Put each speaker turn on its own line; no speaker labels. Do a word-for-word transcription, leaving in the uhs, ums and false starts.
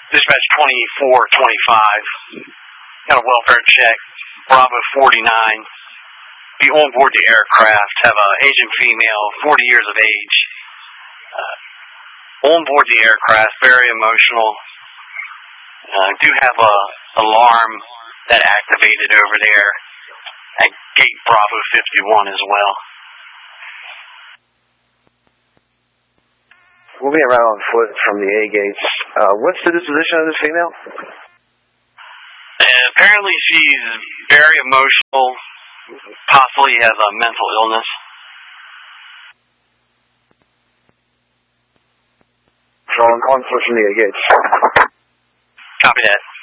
Dispatch twenty-four twenty-five. Got a welfare check. Bravo forty-nine. Be on board the aircraft. Have a Asian female, forty years of age. Uh, on board the aircraft, very emotional. Uh, do have a alarm that activated over there at gate Bravo fifty-one as well.
Moving around on foot from the A gates. Uh, what's the disposition of this female?
Uh, apparently she's very emotional, possibly has a mental illness.
So on, on foot from the A gates.
Copy that.